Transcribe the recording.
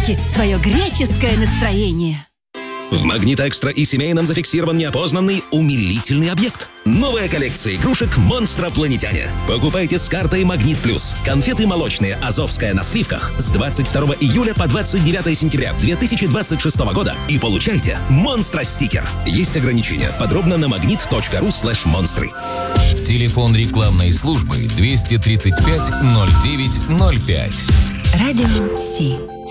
Монстрики. Твое греческое настроение. В «Магнит Экстра» и семейном зафиксирован неопознанный умилительный объект. Новая коллекция игрушек «Монстропланетяне». Покупайте с картой «Магнит Плюс». Конфеты молочные «Азовская» на сливках с 22 июля по 29 сентября 2026 года и получайте «Монстро-стикер». Есть ограничения. Подробно на magnit.ru/монстры. Телефон рекламной службы 235 09 05. Радио Си.